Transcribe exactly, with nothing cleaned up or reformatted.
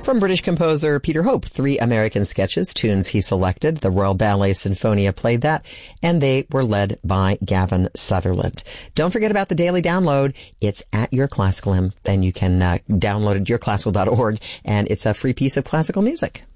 From British composer Peter Hope, three American sketches, tunes he selected. The Royal Ballet Sinfonia played that, and they were led by Gavin Sutherland. Don't forget about the daily download. It's at Your Classical, and you can uh, download it at your classical dot org, and it's a free piece of classical music.